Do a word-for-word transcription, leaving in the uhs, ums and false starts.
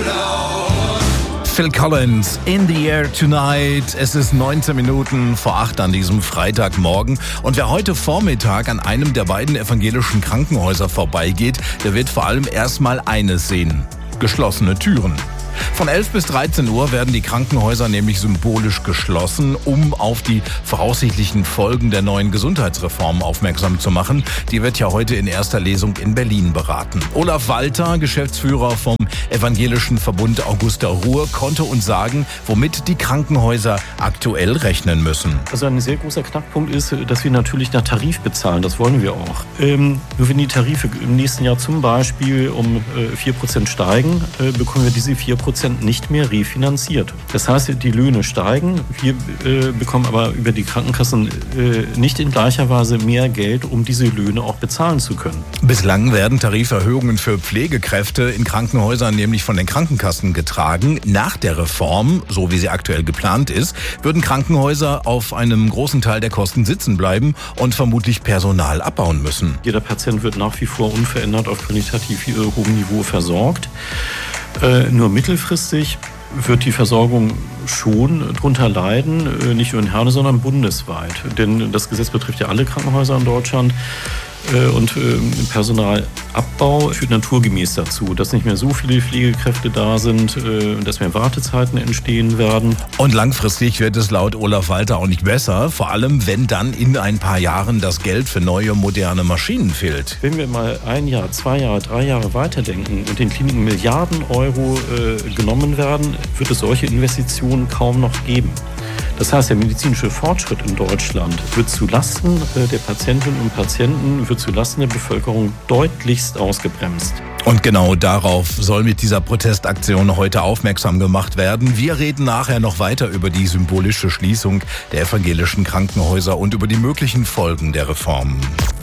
Phil Collins, In the Air Tonight. Es ist neunzehn Minuten vor acht an diesem Freitagmorgen. Und wer heute Vormittag an einem der beiden evangelischen Krankenhäuser vorbeigeht, der wird vor allem erstmal eines sehen: geschlossene Türen. Von elf bis dreizehn Uhr werden die Krankenhäuser nämlich symbolisch geschlossen, um auf die voraussichtlichen Folgen der neuen Gesundheitsreform aufmerksam zu machen. Die wird ja heute in erster Lesung in Berlin beraten. Olaf Walter, Geschäftsführer vom Evangelischen Verbund Augusta Ruhr, konnte uns sagen, womit die Krankenhäuser aktuell rechnen müssen. Also ein sehr großer Knackpunkt ist, dass wir natürlich nach Tarif bezahlen. Das wollen wir auch. Ähm, nur wenn die Tarife im nächsten Jahr zum Beispiel um äh, vier Prozent steigen, äh, bekommen wir diese vier Prozent nicht mehr refinanziert. Das heißt, die Löhne steigen, wir äh, bekommen aber über die Krankenkassen äh, nicht in gleicher Weise mehr Geld, um diese Löhne auch bezahlen zu können. Bislang werden Tariferhöhungen für Pflegekräfte in Krankenhäusern nämlich von den Krankenkassen getragen. Nach der Reform, so wie sie aktuell geplant ist, würden Krankenhäuser auf einem großen Teil der Kosten sitzen bleiben und vermutlich Personal abbauen müssen. Jeder Patient wird nach wie vor unverändert auf qualitativ hohem Niveau versorgt. Äh, nur mittelfristig wird die Versorgung schon drunter leiden, nicht nur in Herne, sondern bundesweit. Denn das Gesetz betrifft ja alle Krankenhäuser in Deutschland. Und Personalabbau führt naturgemäß dazu, dass nicht mehr so viele Pflegekräfte da sind, dass mehr Wartezeiten entstehen werden. Und langfristig wird es laut Olaf Walter auch nicht besser, vor allem wenn dann in ein paar Jahren das Geld für neue, moderne Maschinen fehlt. Wenn wir mal ein Jahr, zwei Jahre, drei Jahre weiterdenken und den Kliniken Milliarden Euro äh, genommen werden, wird es solche Investitionen kaum noch geben. Das heißt, der medizinische Fortschritt in Deutschland wird zulasten der Patientinnen und Patienten, wird zulasten der Bevölkerung deutlichst ausgebremst. Und genau darauf soll mit dieser Protestaktion heute aufmerksam gemacht werden. Wir reden nachher noch weiter über die symbolische Schließung der evangelischen Krankenhäuser und über die möglichen Folgen der Reform.